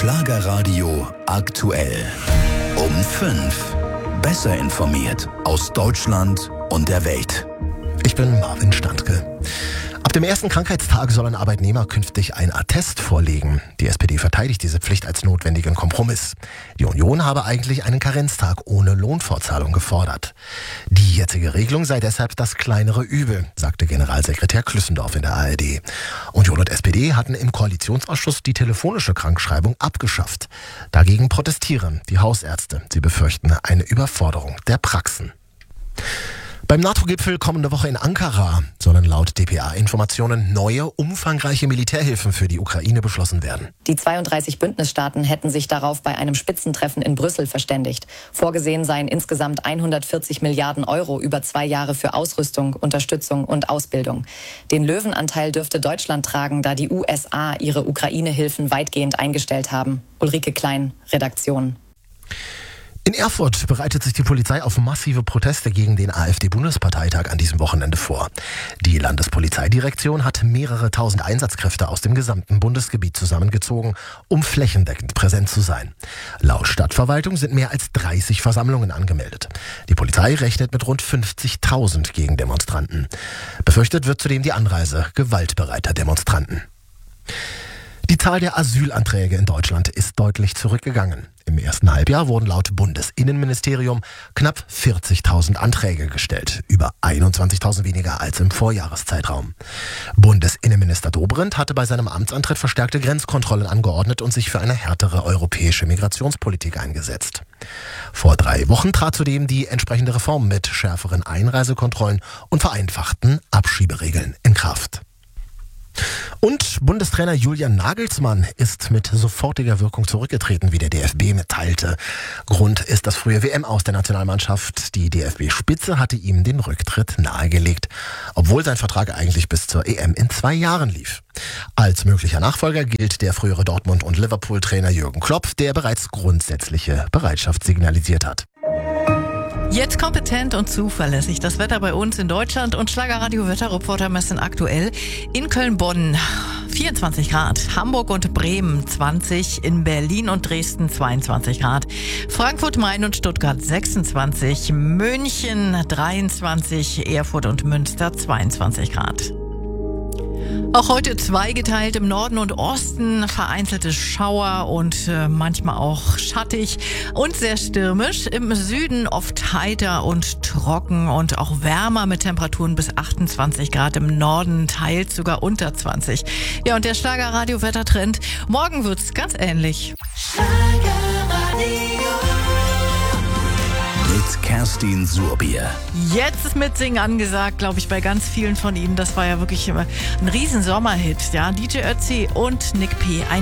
Schlagerradio aktuell. Um 5. Besser informiert aus Deutschland und der Welt. Ich bin Marvin Standke. Ab dem ersten Krankheitstag sollen Arbeitnehmer künftig ein Attest vorlegen. Die SPD verteidigt diese Pflicht als notwendigen Kompromiss. Die Union habe eigentlich einen Karenztag ohne Lohnfortzahlung gefordert. Die jetzige Regelung sei deshalb das kleinere Übel, sagte Generalsekretär Klüssendorf in der ARD. Union und SPD hatten im Koalitionsausschuss die telefonische Krankschreibung abgeschafft. Dagegen protestieren die Hausärzte. Sie befürchten eine Überforderung der Praxen. Beim NATO-Gipfel kommende Woche in Ankara sollen laut dpa-Informationen neue, umfangreiche Militärhilfen für die Ukraine beschlossen werden. Die 32 Bündnisstaaten hätten sich darauf bei einem Spitzentreffen in Brüssel verständigt. Vorgesehen seien insgesamt 140 Milliarden Euro über 2 Jahre für Ausrüstung, Unterstützung und Ausbildung. Den Löwenanteil dürfte Deutschland tragen, da die USA ihre Ukraine-Hilfen weitgehend eingestellt haben. Ulrike Klein, Redaktion. In Erfurt bereitet sich die Polizei auf massive Proteste gegen den AfD-Bundesparteitag an diesem Wochenende vor. Die Landespolizeidirektion hat mehrere tausend Einsatzkräfte aus dem gesamten Bundesgebiet zusammengezogen, um flächendeckend präsent zu sein. Laut Stadtverwaltung sind mehr als 30 Versammlungen angemeldet. Die Polizei rechnet mit rund 50.000 Gegendemonstranten. Befürchtet wird zudem die Anreise gewaltbereiter Demonstranten. Die Zahl der Asylanträge in Deutschland ist deutlich zurückgegangen. Im ersten Halbjahr wurden laut Bundesinnenministerium knapp 40.000 Anträge gestellt, über 21.000 weniger als im Vorjahreszeitraum. Bundesinnenminister Dobrindt hatte bei seinem Amtsantritt verstärkte Grenzkontrollen angeordnet und sich für eine härtere europäische Migrationspolitik eingesetzt. Vor 3 Wochen trat zudem die entsprechende Reform mit schärferen Einreisekontrollen und vereinfachten Abschieberegeln in Kraft. Und Bundestrainer Julian Nagelsmann ist mit sofortiger Wirkung zurückgetreten, wie der DFB mitteilte. Grund ist das frühe WM-Aus der Nationalmannschaft. Die DFB-Spitze hatte ihm den Rücktritt nahegelegt, obwohl sein Vertrag eigentlich bis zur EM in 2 Jahren lief. Als möglicher Nachfolger gilt der frühere Dortmund- und Liverpool-Trainer Jürgen Klopp, der bereits grundsätzliche Bereitschaft signalisiert hat. Jetzt kompetent und zuverlässig. Das Wetter bei uns in Deutschland und Schlagerradio-Wetterreporter messen aktuell in Köln-Bonn 24 Grad, Hamburg und Bremen 20, in Berlin und Dresden 22 Grad, Frankfurt, Main und Stuttgart 26, München 23, Erfurt und Münster 22 Grad. Auch heute zweigeteilt im Norden und Osten, vereinzelte Schauer und manchmal auch schattig und sehr stürmisch. Im Süden oft heiter und trocken und auch wärmer mit Temperaturen bis 28 Grad. Im Norden teils sogar unter 20. Ja, und der Schlagerradio-Wettertrend, morgen wird's ganz ähnlich. Mit Kerstin Surbier. Jetzt ist Mitsingen angesagt, glaube ich, bei ganz vielen von Ihnen. Das war ja wirklich ein riesen Sommerhit. Ja, DJ Ötzi und Nick P.